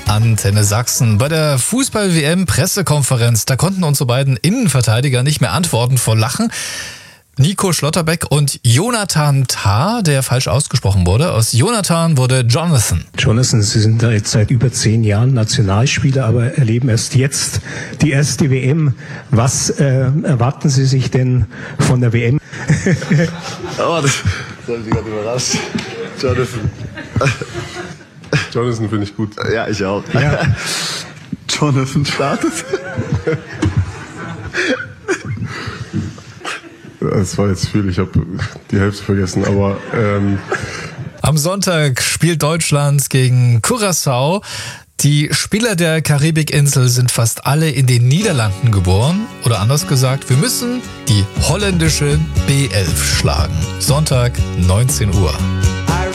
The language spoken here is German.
Antenne Sachsen. Bei der Fußball-WM-Pressekonferenz, da konnten unsere beiden Innenverteidiger nicht mehr antworten vor Lachen. Nico Schlotterbeck und Jonathan Tah, der falsch ausgesprochen wurde. Aus Jonathan wurde Jonathan. Jonathan, Sie sind da jetzt seit über 10 Jahren Nationalspieler, aber erleben erst jetzt die erste WM. Was erwarten Sie sich denn von der WM? Oh, das habe ich gerade überrascht. Jonathan. Jonathan finde ich gut. Ja, ich auch. Ja. Jonathan startet. Das war jetzt viel, ich habe die Hälfte vergessen, aber Am Sonntag spielt Deutschland gegen Curaçao. Die Spieler der Karibikinsel sind fast alle in den Niederlanden geboren. Oder anders gesagt, wir müssen die holländische B11 schlagen. Sonntag, 19 Uhr.